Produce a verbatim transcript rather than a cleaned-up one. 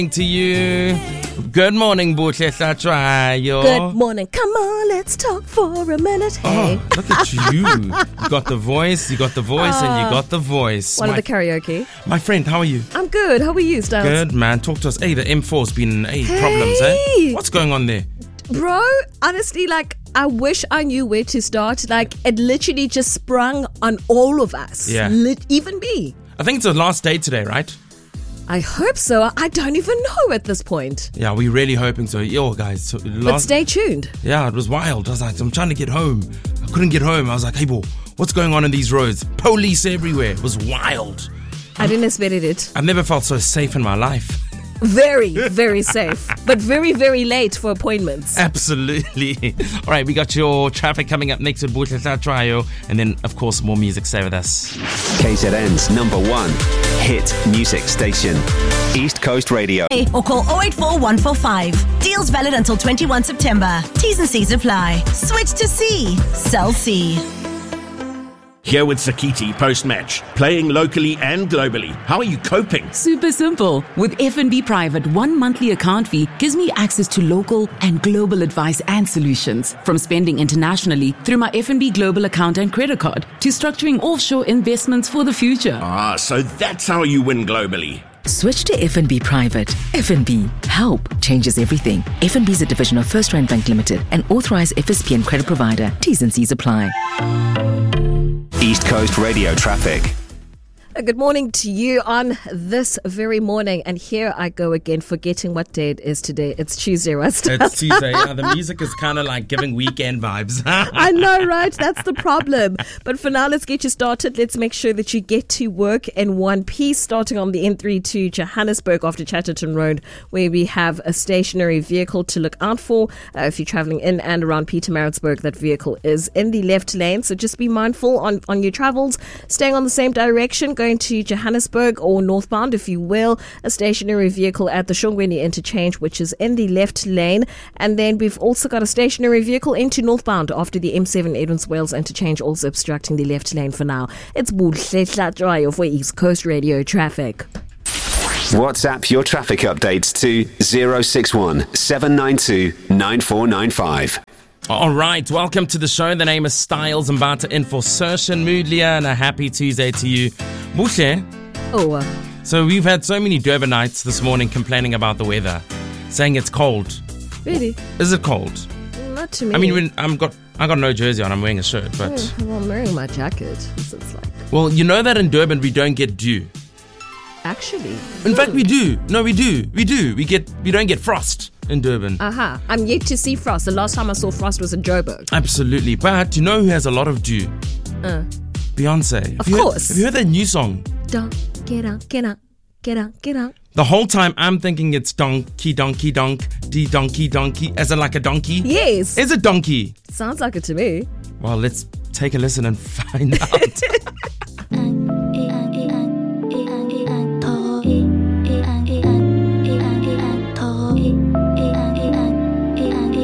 To you. Good morning, Buhle Satrayo. Good morning. Come on, let's talk for a minute. Hey. Oh, look at you. You got the voice, you got the voice, uh, and you got the voice. One my, of the karaoke. My friend, how are you? I'm good. How are you, Styles? Good, man. Talk to us. Hey, the M four's been hey, hey. problems, eh? What's going on there? Bro, honestly, like, I wish I knew where to start. Like, it literally just sprung on all of us. Yeah. Lit- even me. I think it's the last day today, right? I hope so. I don't even know at this point. Yeah, we're really hoping so. Yo, guys. So last, but stay tuned. Yeah, it was wild. I was like, I'm trying to get home. I couldn't get home. I was like, hey, boy, what's going on in these roads? Police everywhere. It was wild. I didn't expect it. I've never felt so safe in my life. Very, very safe. But very, very late for appointments. Absolutely. All right, we got your traffic coming up next with Buhle Satrayo. And then, of course, more music. Stay with us. K Z N's number one hit music station, East Coast Radio. Or call oh eight four, one four five. Deals valid until twenty-first September. T's and C's apply. Switch to C. Cell C. Here with Sakiti post-match, playing locally and globally. How are you coping? Super simple. With F N B Private, one monthly account fee gives me access to local and global advice and solutions. From spending internationally through my F N B Global account and credit card to structuring offshore investments for the future. Ah, so that's how you win globally. Switch to F N B Private. F N B. Help changes everything. F N B is a division of First Rand Bank Limited, an authorized F S P and credit provider. T's and C's apply. East Coast Radio traffic. Good morning to you on this very morning. And here I go again, forgetting what day it is today. It's Tuesday, right? It's Tuesday. Yeah, the music is kind of like giving weekend vibes. I know, right? That's the problem. But for now, let's get you started. Let's make sure that you get to work in one piece, starting on the N three to Johannesburg after Chatterton Road, where we have a stationary vehicle to look out for. Uh, if you're traveling in and around Pietermaritzburg, that vehicle is in the left lane. So just be mindful on, on your travels, staying on the same direction, going to Johannesburg or northbound, if you will, a stationary vehicle at the Shongweni interchange, which is in the left lane. And then we've also got a stationary vehicle into northbound after the M seven Edmonds Wales interchange, also obstructing the left lane for now. It's Buhle Satrayo for East Coast Radio traffic. WhatsApp your traffic updates to zero six one, seven nine two, nine four nine five. All right, welcome to the show. The name is Styles Mbata in for Sershan Moodlia, and a happy Tuesday to you. Buhle. Oh. Uh, so we've had so many Durbanites this morning complaining about the weather, saying it's cold. Really? Is it cold? Not to me. I mean, when I'm got I got no jersey on. I'm wearing a shirt, but mm, well, I'm wearing my jacket. So it's like. Well, you know that in Durban we don't get dew. Actually. In fact, we do. No, we do. We do. We get. We don't get frost in Durban. Aha. Uh-huh. I'm yet to see frost. The last time I saw frost was in Joburg. Absolutely. But you know who has a lot of dew? Uh. Beyonce. Of have course. Heard, have you heard that new song? Don't get out, get out, get out, get out. The whole time I'm thinking it's donkey, donkey, donk, d donkey, donkey, as in like a donkey. Yes. Is it donkey? Sounds like it to me. Well, let's take a listen and find out.